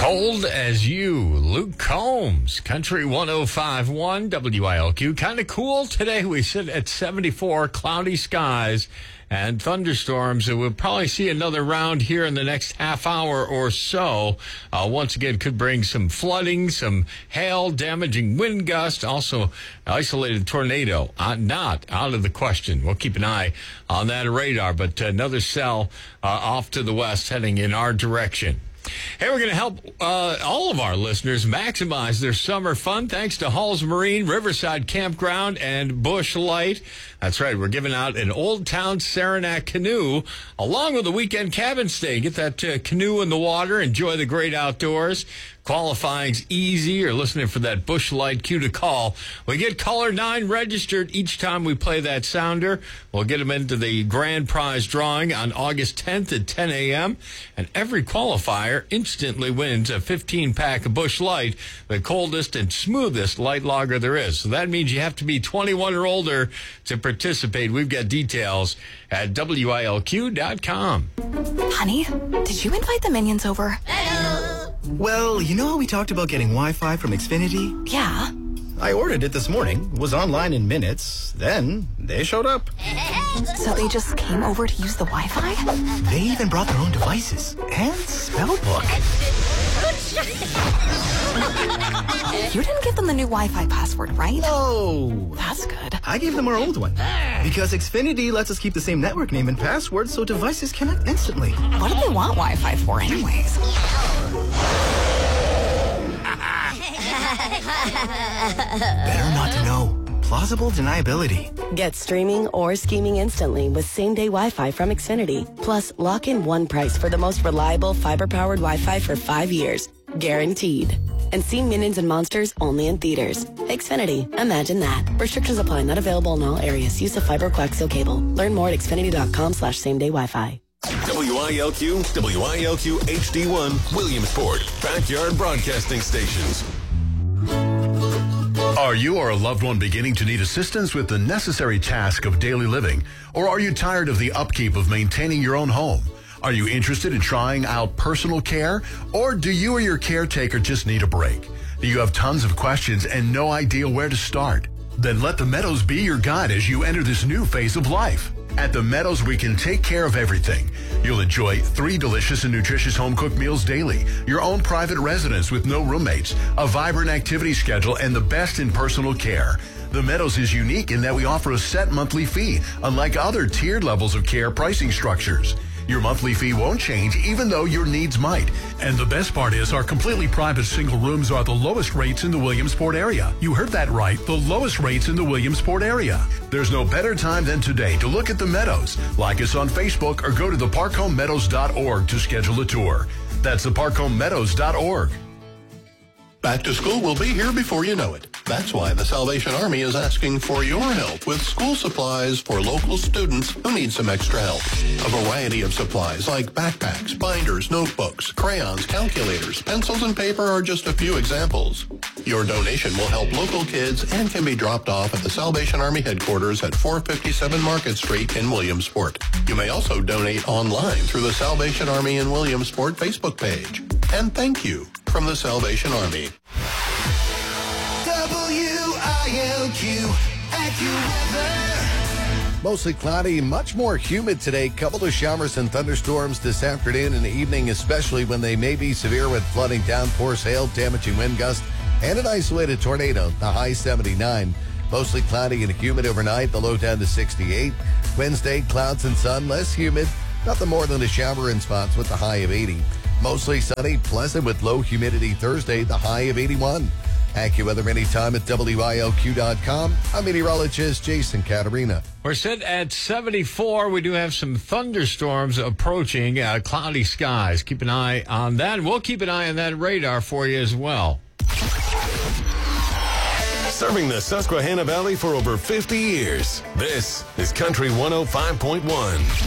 Cold as You, Luke Combs, Country 105.1 WILQ. Kind of cool today. We sit at 74, cloudy skies and thunderstorms. And we'll probably see another round here in the next half hour or so. Once again, could bring some flooding, some hail, damaging wind gust, also isolated tornado. Not out of the question. We'll keep an eye on that radar, but another cell off to the west heading in our direction. Hey, we're going to help all of our listeners maximize their summer fun thanks to Halls Marine, Riverside Campground, and Busch Light. That's right. We're giving out an Old Town Saranac canoe along with a weekend cabin stay. Get that canoe in the water. Enjoy the great outdoors. Qualifying's easy. Or listening for that Busch Light cue to call. We get caller 9 registered each time we play that sounder. We'll get them into the grand prize drawing on August 10th at 10 a.m. And every qualifier instantly wins a 15-pack of Busch Light, the coldest and smoothest light lager there is. So that means you have to be 21 or older to participate. We've got details at WILQ.com. Honey, did you invite the minions over? Well, you know how we talked about getting Wi-Fi from Xfinity? Yeah. I ordered it this morning, was online in minutes, then they showed up. So they just came over to use the Wi-Fi? They even brought their own devices and spell book. You didn't give them the new Wi-Fi password, right? No. That's good. I gave them our old one. Because Xfinity lets us keep the same network name and password so devices connect instantly. What do they want Wi-Fi for anyways? Better not to know. Plausible deniability. Get streaming or scheming instantly with same-day Wi-Fi from Xfinity. Plus, lock in one price for the most reliable fiber-powered Wi-Fi for 5 years. Guaranteed. And see Minions and Monsters only in theaters. Xfinity. Imagine that. Restrictions apply. Not available in all areas. Use of fiber coaxial cable. Learn more at xfinity.com/same-day Wi-Fi. WILQ, WILQ HD1, Williamsport, Backyard Broadcasting Stations. Are you or a loved one beginning to need assistance with the necessary task of daily living? Or are you tired of the upkeep of maintaining your own home? Are you interested in trying out personal care? Or do you or your caretaker just need a break? Do you have tons of questions and no idea where to start? Then let the Meadows be your guide as you enter this new phase of life. At the Meadows, we can take care of everything. You'll enjoy 3 delicious and nutritious home-cooked meals daily, your own private residence with no roommates, a vibrant activity schedule, and the best in personal care. The Meadows is unique in that we offer a set monthly fee, unlike other tiered levels of care pricing structures. Your monthly fee won't change even though your needs might. And the best part is our completely private single rooms are the lowest rates in the Williamsport area. You heard that right, the lowest rates in the Williamsport area. There's no better time than today to look at the Meadows. Like us on Facebook or go to theparkhomemeadows.org to schedule a tour. That's theparkhomemeadows.org. Back to school will be here before you know it. That's why the Salvation Army is asking for your help with school supplies for local students who need some extra help. A variety of supplies like backpacks, binders, notebooks, crayons, calculators, pencils, and paper are just a few examples. Your donation will help local kids and can be dropped off at the Salvation Army headquarters at 457 Market Street in Williamsport. You may also donate online through the Salvation Army in Williamsport Facebook page. And thank you from the Salvation Army. WILQ AccuWeather. Mostly cloudy, much more humid today. Couple of showers and thunderstorms this afternoon and evening, especially when they may be severe with flooding, downpours, hail, damaging wind gusts, and an isolated tornado. The high 79. Mostly cloudy and humid overnight. The low down to 68. Wednesday, clouds and sun, less humid. Nothing more than a shower in spots with the high of 80. Mostly sunny, pleasant with low humidity Thursday, the high of 81. AccuWeather anytime at WILQ.com. I'm meteorologist Jason Caterina. We're set at 74. We do have some thunderstorms approaching, cloudy skies. Keep an eye on that. We'll keep an eye on that radar for you as well. Serving the Susquehanna Valley for over 50 years. This is Country 105.1.